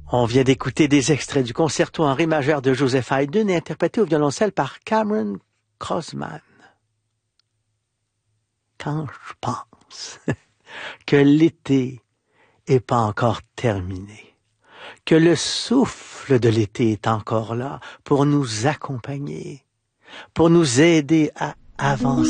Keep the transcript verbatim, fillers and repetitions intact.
On vient d'écouter des extraits du concerto en ré majeur de Joseph Haydn, interprété au violoncelle par Cameron Crossman. Quand je pense que l'été est pas encore terminé, que le souffle de l'été est encore là pour nous accompagner, pour nous aider à avancer.